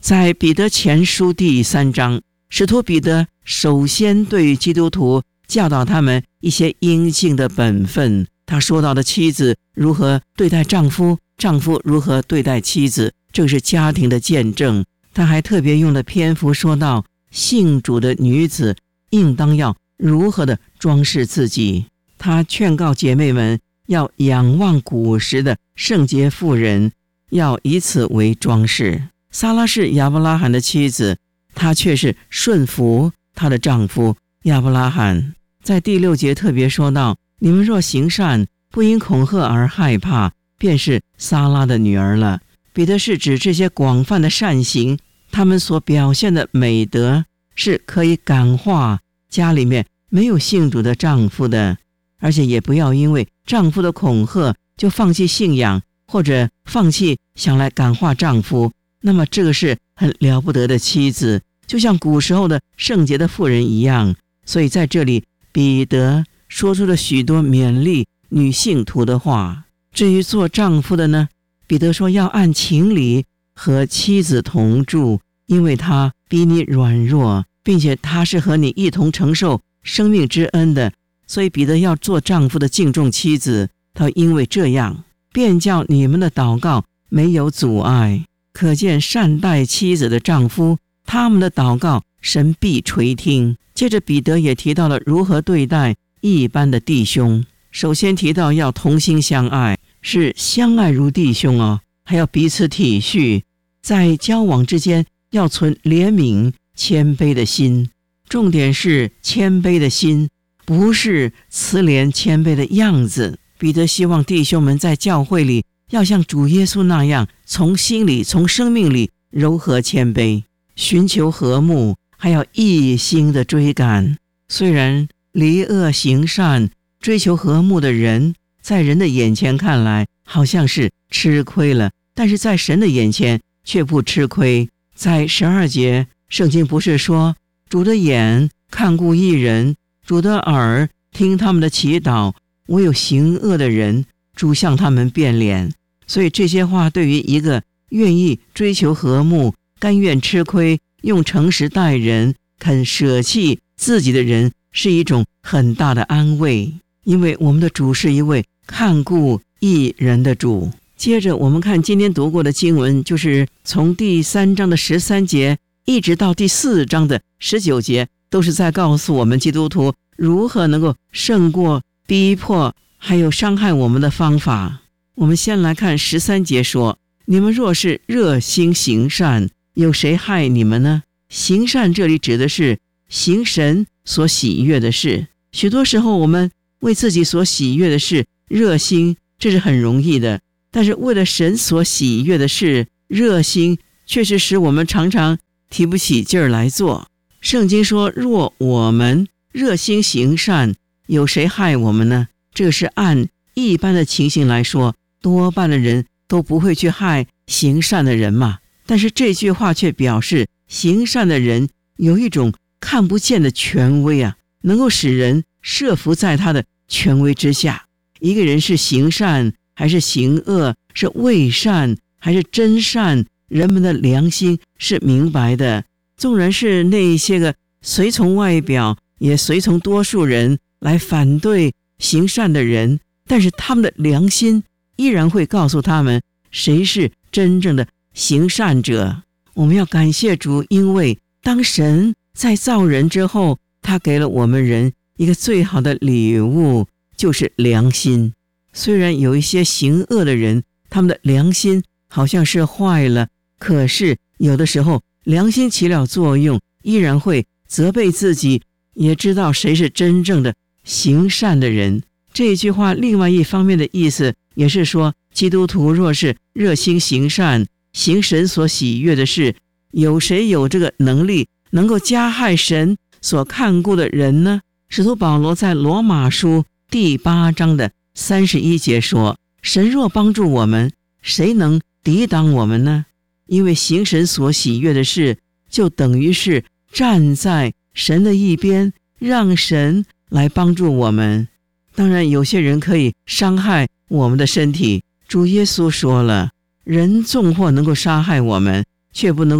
在彼得前书第3章，使徒彼得首先对于基督徒教导他们一些应尽的本分。他说到的妻子如何对待丈夫，丈夫如何对待妻子，这是家庭的见证。他还特别用了篇幅说到信主的女子应当要如何的装饰自己。他劝告姐妹们要仰望古时的圣洁妇人，要以此为装饰。撒拉是亚伯拉罕的妻子，她却是顺服她的丈夫亚伯拉罕。在第6节特别说到，你们若行善，不因恐吓而害怕，便是撒拉的女儿了。彼得是指这些广泛的善行，他们所表现的美德是可以感化家里面没有信主的丈夫的，而且也不要因为丈夫的恐吓就放弃信仰，或者放弃想来感化丈夫。那么这个是很了不得的妻子，就像古时候的圣洁的妇人一样。所以在这里彼得说出了许多勉励女信徒的话。至于做丈夫的呢，彼得说要按情理和妻子同住，因为他比你软弱，并且他是和你一同承受生命之恩的。所以彼得要做丈夫的敬重妻子，他因为这样便叫你们的祷告没有阻碍。可见善待妻子的丈夫，他们的祷告神必垂听。接着彼得也提到了如何对待一般的弟兄。首先提到要同心相爱，是相爱如弟兄哦，还要彼此体恤，在交往之间要存怜悯谦卑的心。重点是谦卑的心，不是慈怜谦卑的样子。彼得希望弟兄们在教会里要像主耶稣那样，从心里从生命里柔和谦卑，寻求和睦，还要一心的追赶。虽然离恶行善追求和睦的人，在人的眼前看来好像是吃亏了，但是在神的眼前却不吃亏。在12节，圣经不是说主的眼看顾义人，主的耳听他们的祈祷，唯有行恶的人主向他们变脸。所以这些话对于一个愿意追求和睦，甘愿吃亏，用诚实待人，肯舍弃自己的人，是一种很大的安慰。因为我们的主是一位看顾义人的主。接着我们看今天读过的经文，就是从第3章的13节一直到第4章的19节，都是在告诉我们基督徒如何能够胜过逼迫还有伤害我们的方法。我们先来看13节说，你们若是热心行善，有谁害你们呢？行善这里指的是行神所喜悦的事。许多时候我们为自己所喜悦的事热心，这是很容易的，但是为了神所喜悦的事热心，却是使我们常常提不起劲儿来做。圣经说，若我们热心行善，有谁害我们呢？这是按一般的情形来说，多半的人都不会去害行善的人嘛。但是这句话却表示行善的人有一种看不见的权威啊，能够使人设服在他的权威之下。一个人是行善还是行恶，是伪善还是真善，人们的良心是明白的。纵然是那些个随从外表，也随从多数人来反对行善的人，但是他们的良心依然会告诉他们谁是真正的行善者。我们要感谢主，因为当神在造人之后，他给了我们人一个最好的礼物，就是良心。虽然有一些行恶的人，他们的良心好像是坏了，可是有的时候良心起了作用，依然会责备自己，也知道谁是真正的行善的人。这句话另外一方面的意思也是说，基督徒若是热心行善，行神所喜悦的事，有谁有这个能力能够加害神所看顾的人呢？使徒保罗在罗马书第8章的31节说，神若帮助我们，谁能抵挡我们呢？因为行神所喜悦的事，就等于是站在神的一边，让神来帮助我们。当然有些人可以伤害我们的身体，主耶稣说了，人纵或能够杀害我们，却不能够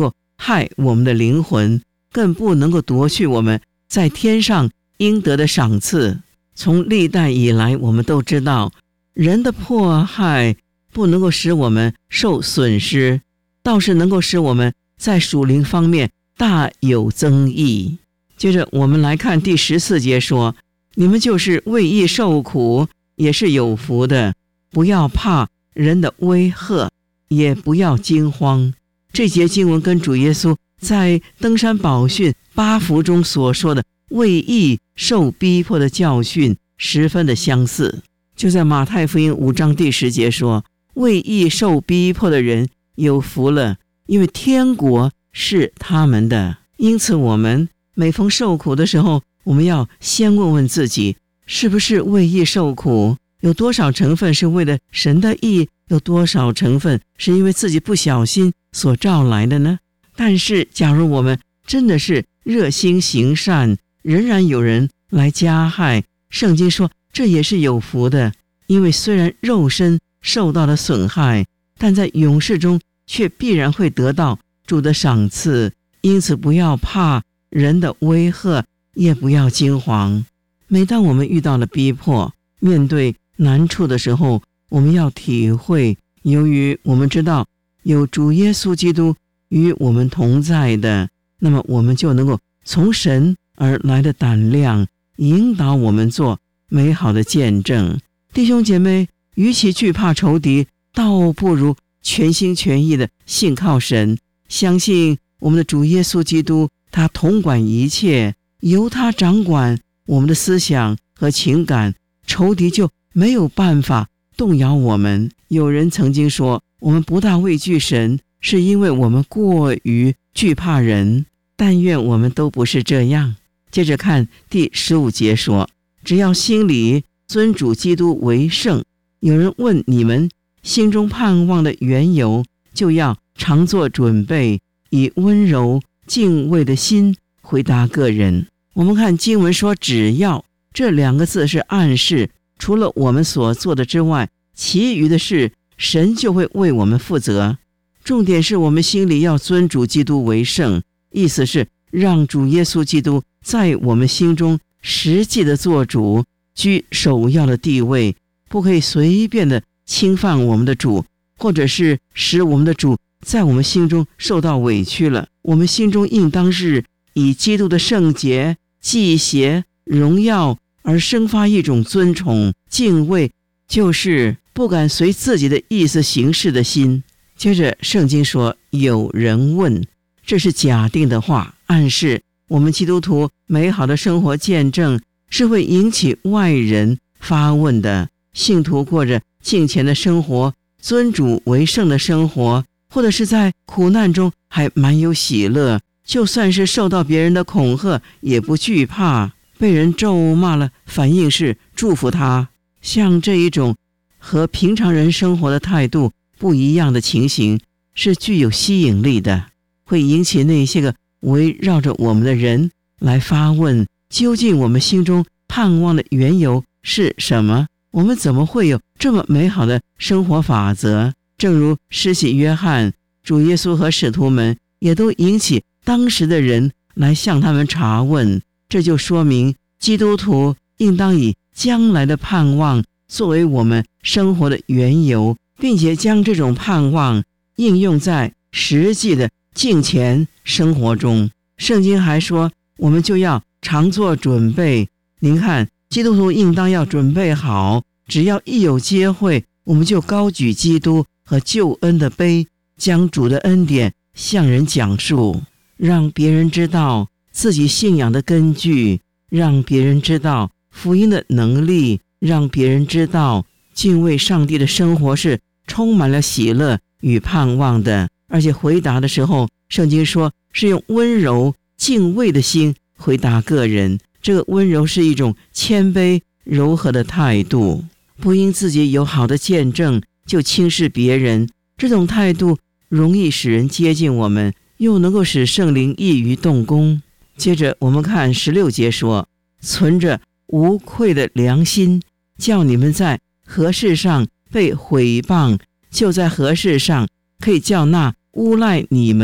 害我们的灵魂，更不能够夺去我们在天上应得的赏赐。从历代以来，我们都知道，人的迫害不能够使我们受损失，倒是能够使我们在属灵方面大有增益。接着我们来看第14节说，你们就是为义受苦，也是有福的，不要怕人的威吓，也不要惊慌。这节经文跟主耶稣在登山宝训8福中所说的为义受逼迫的教训十分的相似。就在马太福音5章第10节说，为义受逼迫的人有福了，因为天国是他们的。因此我们每逢受苦的时候，我们要先问问自己，是不是为义受苦？有多少成分是为了神的义？有多少成分是因为自己不小心所招来的呢？但是假如我们真的是热心行善，仍然有人来加害，圣经说这也是有福的，因为虽然肉身受到了损害，但在永世中却必然会得到主的赏赐。因此不要怕人的威吓，也不要惊惶。每当我们遇到了逼迫，面对难处的时候，我们要体会，由于我们知道有主耶稣基督与我们同在的，那么我们就能够从神而来的胆量引导我们做美好的见证。弟兄姐妹，与其惧怕仇敌，倒不如全心全意的信靠神，相信我们的主耶稣基督，他统管一切，由他掌管我们的思想和情感，仇敌就没有办法动摇我们。有人曾经说，我们不大畏惧神，是因为我们过于惧怕人。但愿我们都不是这样。接着看第15节说，只要心里尊主基督为圣。有人问你们心中盼望的缘由，就要常做准备，以温柔敬畏的心回答个人。我们看经文说只要，这2个字是暗示除了我们所做的之外，其余的事神就会为我们负责。重点是我们心里要尊主基督为圣，意思是让主耶稣基督在我们心中实际的做主，居首要的地位，不可以随便的侵犯我们的主，或者是使我们的主在我们心中受到委屈了。我们心中应当是以基督的圣洁、祭邪、荣耀而生发一种尊崇、敬畏，就是不敢随自己的意思行事的心。接着圣经说有人问，这是假定的话，暗示我们基督徒美好的生活见证是会引起外人发问的。信徒过着敬虔的生活，尊主为圣的生活，或者是在苦难中还蛮有喜乐，就算是受到别人的恐吓也不惧怕，被人咒骂了，反应是祝福他。像这一种和平常人生活的态度不一样的情形，是具有吸引力的，会引起那些个围绕着我们的人来发问，究竟我们心中盼望的缘由是什么？我们怎么会有这么美好的生活法则？正如施洗约翰、主耶稣和使徒们也都引起当时的人来向他们查问。这就说明基督徒应当以将来的盼望作为我们生活的缘由，并且将这种盼望应用在实际的敬虔生活中。圣经还说，我们就要常做准备。您看，基督徒应当要准备好，只要一有机会，我们就高举基督和救恩的杯，将主的恩典向人讲述，让别人知道自己信仰的根据，让别人知道福音的能力，让别人知道敬畏上帝的生活是充满了喜乐与盼望的。而且回答的时候，圣经说是用温柔敬畏的心回答个人。这个温柔是一种谦卑柔和的态度，不因自己有好的见证就轻视别人。这种态度容易使人接近我们，又能够使圣灵易于动工。接着我们看16节说，存着无愧的良心，叫你们在何事上被毁谤，就在何事上可以叫那诬赖你们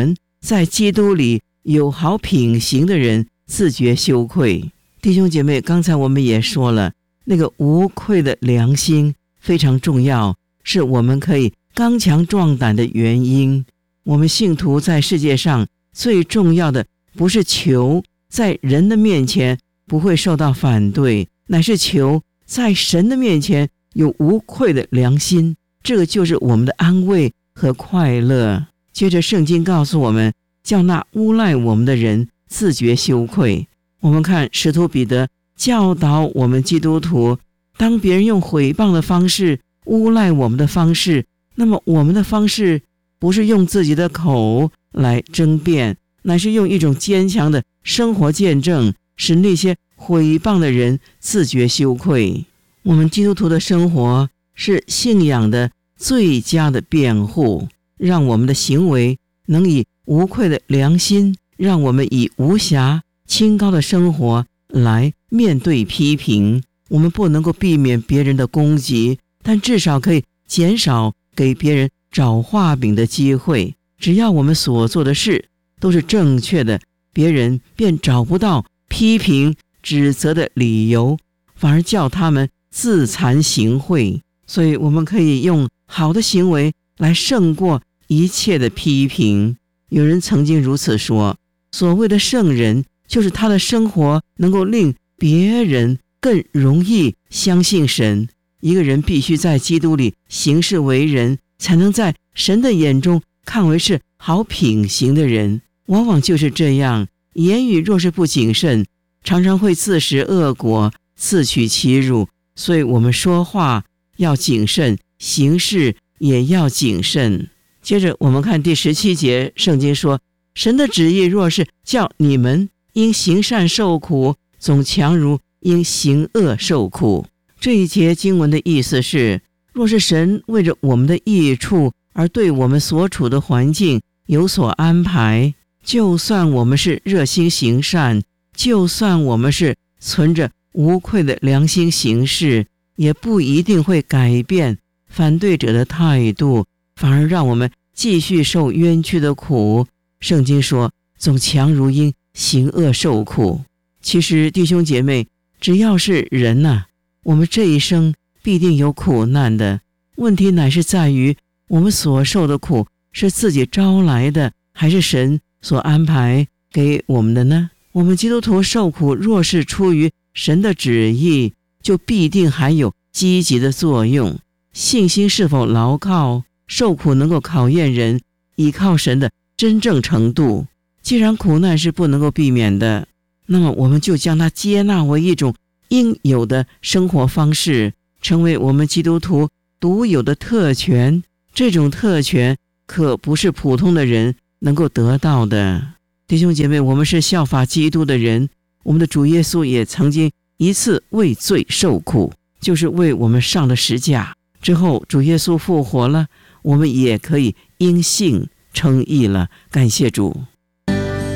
在基督里有好品行的人自觉羞愧。弟兄姐妹，刚才我们也说了，那个无愧的良心非常重要，是我们可以刚强壮胆的原因。我们信徒在世界上最重要的不是求在人的面前不会受到反对，乃是求在神的面前有无愧的良心，这个就是我们的安慰和快乐。接着圣经告诉我们，叫那诬赖我们的人自觉羞愧。我们看使徒彼得教导我们基督徒，当别人用毁谤的方式诬赖我们的方式，那么我们的方式不是用自己的口来争辩，乃是用一种坚强的生活见证，使那些毁谤的人自觉羞愧。我们基督徒的生活是信仰的最佳的辩护，让我们的行为能以无愧的良心，让我们以无瑕清高的生活来面对批评。我们不能够避免别人的攻击，但至少可以减少给别人找画饼的机会。只要我们所做的事都是正确的，别人便找不到批评指责的理由，反而叫他们自惭形秽。所以我们可以用好的行为来胜过一切的批评。有人曾经如此说，所谓的圣人就是他的生活能够令别人更容易相信神。一个人必须在基督里行事为人，才能在神的眼中看为是好品行的人。往往就是这样，言语若是不谨慎，常常会自食恶果，自取其辱。所以我们说话要谨慎，行事也要谨慎。接着我们看第17节，圣经说，神的旨意若是叫你们因行善受苦，总强如因行恶受苦。这一节经文的意思是，若是神为着我们的益处而对我们所处的环境有所安排，就算我们是热心行善，就算我们是存着无愧的良心行事，也不一定会改变反对者的态度，反而让我们继续受冤屈的苦。圣经说，总强如因行恶受苦。其实弟兄姐妹，只要是人啊，我们这一生必定有苦难的。问题乃是在于，我们所受的苦是自己招来的，还是神所安排给我们的呢？我们基督徒受苦若是出于神的旨意，就必定还有积极的作用。信心是否牢靠，受苦能够考验人倚靠神的真正程度。既然苦难是不能够避免的，那么我们就将它接纳为一种应有的生活方式，成为我们基督徒独有的特权。这种特权可不是普通的人能够得到的。弟兄姐妹，我们是效法基督的人，我们的主耶稣也曾经一次为罪受苦，就是为我们上了十架。之后主耶稣复活了，我们也可以因信称义了。感谢主。